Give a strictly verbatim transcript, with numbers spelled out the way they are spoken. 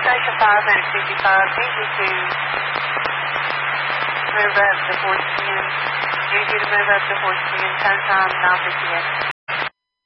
Station five minutes fifty-five. Need you to move up to four ten. Need you to move up to four ten. Turn time nine fifty-eight.